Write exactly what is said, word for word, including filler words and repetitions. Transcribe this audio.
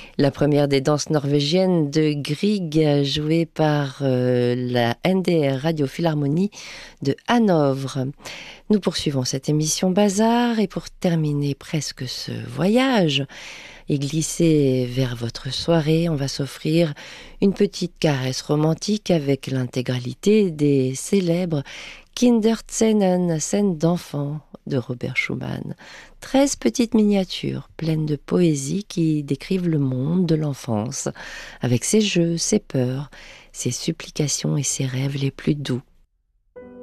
La première des danses norvégiennes de Grieg, jouée par euh, la N D R Radio Philharmonie de Hanovre. Nous poursuivons cette émission Bazar et pour terminer presque ce voyage et glisser vers votre soirée, on va s'offrir une petite caresse romantique avec l'intégralité des célèbres Kinderzenen, scènes d'enfants de Robert Schumann. Treize petites miniatures pleines de poésie qui décrivent le monde de l'enfance, avec ses jeux, ses peurs, ses supplications et ses rêves les plus doux.